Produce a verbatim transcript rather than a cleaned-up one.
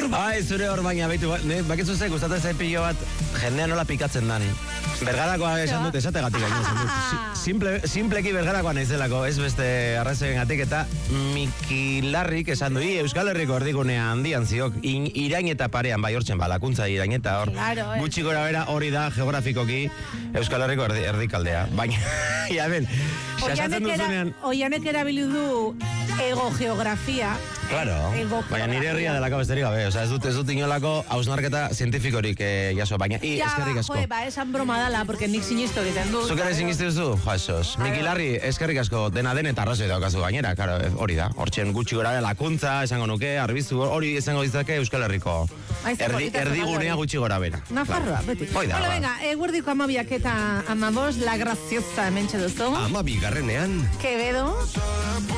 Ai, zure hor baina, baitu, bakitzu ze, gustatzen zait pilo bat, jendea nola pikatzen dan. Bergarakoa esan dut, esategatik gaino esan dut. Simple, simpleki bergarakoa naizelako, ez beste arrazoien gatik, eta Mikilarrik esan du, Euskal Herriko erdigunea handian ziok, in, irain eta parean, bai hortzen, balakuntza irain eta hor, claro, eh. gutxi gora bera hori da geografikoki Euskal Herriko erdi, erdikaldea. Baina, ja ben, xasatzen duzunean... Oianek erabili du ego geografia. Claro, baina nire herria delako besterik gabe, oza, ez dut, ez dut inolako hausnarketa zientifikorik eh, jaso, baina i, ja, eskerrik asko. Ja, ba, esan broma dala, porque nik sinistu egiten du. Zuk ere sinistu duzu? Jo, esos. Mikilarri, eskerrik asko, dena den eta arrazoi daukazu gainera, karo, hori da. Hortxen gutxi gora lakuntza, esango nuke, arbizu, hori esango ditzake Euskal Herriko. Erdi, erdigunea gutxi gora bera. Nafarroa, beti. Bueno, venga, eguerdiko amabiak eta amabos, la graciosa hementxe duzu. Amabi garrenean. Quevedo.